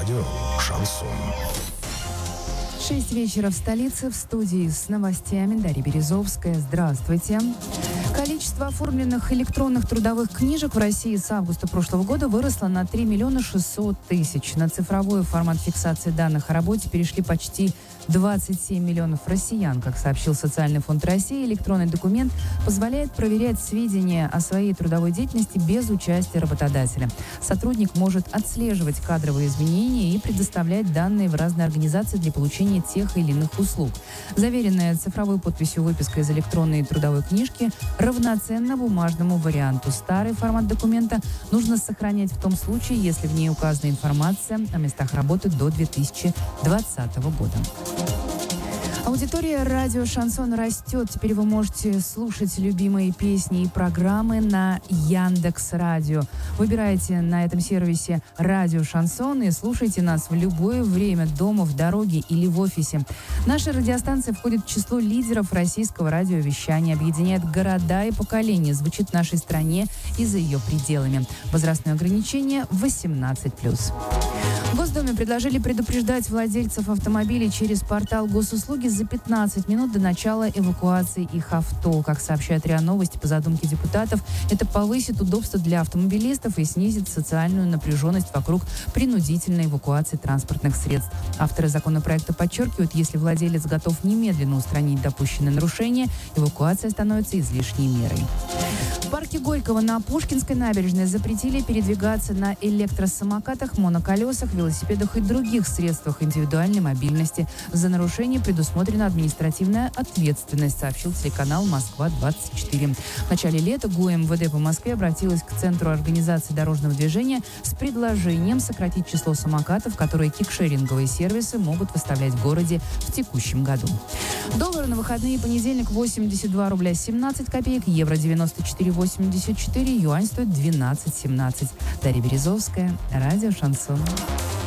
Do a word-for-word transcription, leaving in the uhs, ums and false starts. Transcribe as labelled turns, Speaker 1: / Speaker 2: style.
Speaker 1: Радио «Шансон».
Speaker 2: Шесть вечера в столице. В студии с новостями Дарья Березовская. Здравствуйте. Количество оформленных электронных трудовых книжек в России с августа прошлого года выросло на три миллиона шестьсот тысяч. На цифровой формат фиксации данных о работе перешли почти двадцать семь миллионов россиян. Как сообщил Социальный фонд России, электронный документ позволяет проверять сведения о своей трудовой деятельности без участия работодателя. Сотрудник может отслеживать кадровые изменения и предоставлять данные в разные организации для получения тех или иных услуг. Заверенная цифровой подписью выписка из электронной трудовой книжки равноценна бумажному варианту. Старый формат документа нужно сохранять в том случае, если в ней указана информация о местах работы до две тысячи двадцатого года. Аудитория радио «Шансон» растет. Теперь вы можете слушать любимые песни и программы на Яндекс.Радио. Выбирайте на этом сервисе «Радио Шансон» и слушайте нас в любое время, дома, в дороге или в офисе. Наша радиостанция входит в число лидеров российского радиовещания, объединяет города и поколения, звучит в нашей стране и за ее пределами. Возрастное ограничение восемнадцать плюс. В Госдуме предложили предупреждать владельцев автомобилей через портал госуслуги за пятнадцать минут до начала эвакуации их авто. Как сообщает РИА Новости, по задумке депутатов, это повысит удобство для автомобилистов и снизит социальную напряженность вокруг принудительной эвакуации транспортных средств. Авторы законопроекта подчеркивают, если владелец готов немедленно устранить допущенные нарушения, эвакуация становится излишней мерой. В парке Горького на Пушкинской набережной запретили передвигаться на электросамокатах, моноколесах, велосипедах и других средствах индивидуальной мобильности. За нарушение предусмотрена административная ответственность, сообщил телеканал «Москва-двадцать четыре». В начале лета ГУМВД по Москве обратилась к Центру организации дорожного движения с предложением сократить число самокатов, которые кикшеринговые сервисы могут выставлять в городе в текущем году. Доллар на выходные: понедельник восемьдесят два рубля семнадцать копеек, евро девяносто четыре восемьдесят четыре, юань стоит двенадцать семнадцать. Дарья Березовская, радио «Шансон».